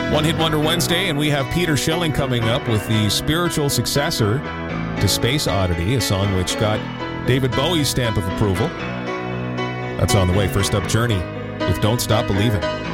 One Hit Wonder Wednesday, and we have Peter Schilling coming up with the spiritual successor to Space Oddity, a song which got David Bowie's stamp of approval. That's on the way. First up, Journey with Don't Stop Believin'.